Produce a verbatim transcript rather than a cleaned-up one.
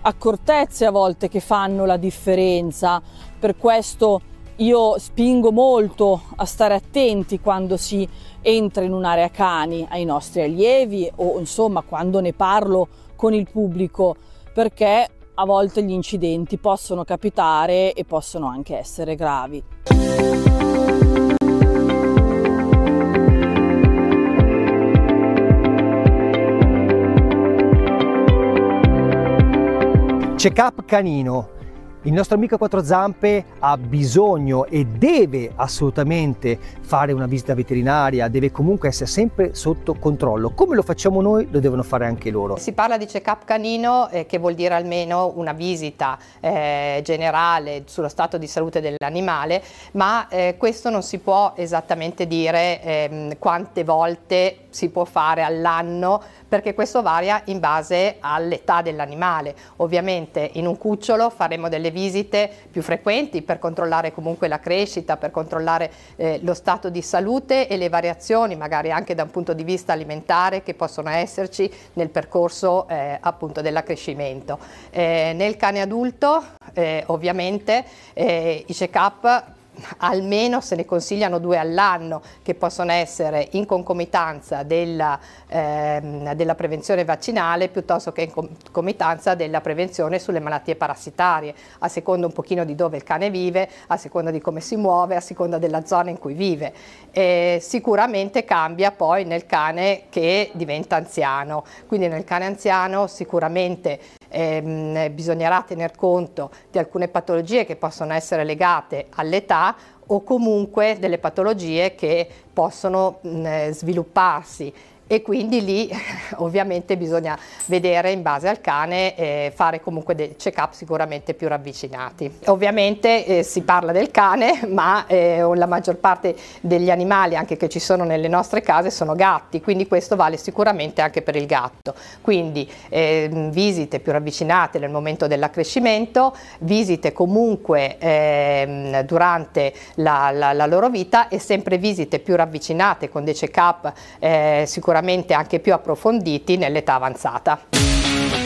accortezze a volte che fanno la differenza. Per questo io spingo molto a stare attenti quando si entra in un'area cani ai nostri allievi o insomma quando ne parlo con il pubblico, perché a volte gli incidenti possono capitare e possono anche essere gravi. Check-up canino. Il nostro amico a quattro zampe ha bisogno e deve assolutamente fare una visita veterinaria, deve comunque essere sempre sotto controllo. Come lo facciamo noi, lo devono fare anche loro. Si parla di check-up canino, eh, che vuol dire almeno una visita eh, generale sullo stato di salute dell'animale, ma eh, questo non si può esattamente dire eh, quante volte si può fare all'anno, perché questo varia in base all'età dell'animale. Ovviamente in un cucciolo faremo delle visite più frequenti per controllare comunque la crescita, per controllare eh, lo stato di salute e le variazioni magari anche da un punto di vista alimentare che possono esserci nel percorso eh, appunto dell'accrescimento. Eh, nel cane adulto eh, ovviamente eh, i check-up almeno se ne consigliano due all'anno, che possono essere in concomitanza della, ehm, della prevenzione vaccinale piuttosto che in concomitanza della prevenzione sulle malattie parassitarie, a seconda un pochino di dove il cane vive, a seconda di come si muove, a seconda della zona in cui vive. E sicuramente cambia poi nel cane che diventa anziano, quindi nel cane anziano sicuramente ehm, bisognerà tener conto di alcune patologie che possono essere legate all'età o comunque delle patologie che possono mh, svilupparsi, e quindi lì ovviamente bisogna vedere in base al cane e fare comunque dei check-up sicuramente più ravvicinati. Ovviamente eh, si parla del cane, ma eh, la maggior parte degli animali anche che ci sono nelle nostre case sono gatti, quindi questo vale sicuramente anche per il gatto. Quindi eh, visite più ravvicinate nel momento dell'accrescimento, visite comunque eh, durante la, la, la loro vita, e sempre visite più ravvicinate con dei check-up eh, sicuramente anche più approfonditi nell'età avanzata.